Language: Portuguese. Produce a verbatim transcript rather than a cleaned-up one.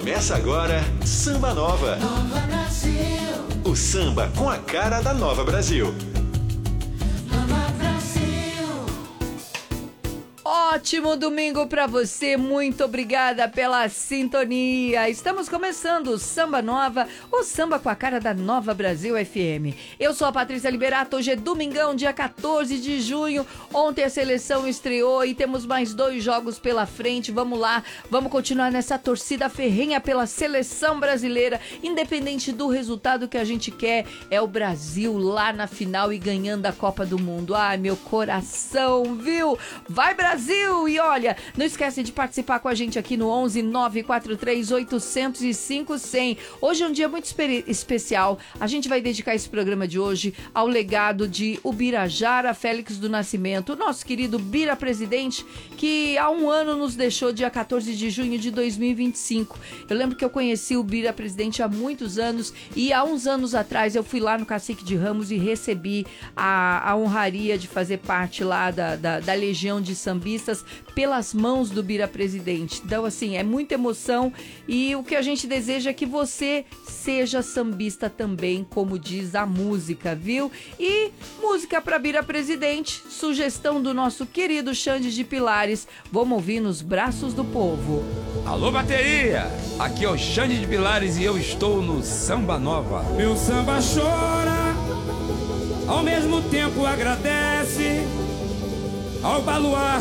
Começa agora Samba Nova. Nova Brasil. O samba com a cara da Nova Brasil. Nova Brasil. Ótimo domingo pra você, muito obrigada pela sintonia. Estamos começando o Samba Nova, o samba com a cara da Nova Brasil F M. Eu sou a Patrícia Liberato, hoje é domingão, dia quatorze de junho. Ontem a seleção estreou e temos mais dois jogos pela frente. Vamos lá, vamos continuar nessa torcida ferrenha pela seleção brasileira. Independente do resultado, que a gente quer é o Brasil lá na final e ganhando a Copa do Mundo. Ai, meu coração, viu? Vai, Brasil! E olha, não esquece de participar com a gente aqui no onze nove quatro três oito zero zero cinco zero zero. Hoje é um dia muito espe- especial. A gente vai dedicar esse programa de hoje ao legado de Ubirajara Félix do Nascimento, o nosso querido Bira Presidente, que há um ano nos deixou, dia quatorze de junho de dois mil e vinte e cinco. Eu lembro que eu conheci o Bira Presidente há muitos anos e há uns anos atrás eu fui lá no Cacique de Ramos e recebi a, a honraria de fazer parte lá da, da, da Legião de Sambistas pelas mãos do Bira Presidente. Então, assim, é muita emoção e o que a gente deseja é que você seja sambista também, como diz a música, viu? E música para Bira Presidente, sugestão do nosso querido Xande de Pilares. Vamos ouvir Nos Braços do Povo. Alô, bateria! Aqui é o Xande de Pilares e eu estou no Samba Nova. Meu samba chora, ao mesmo tempo agradece ao baluarte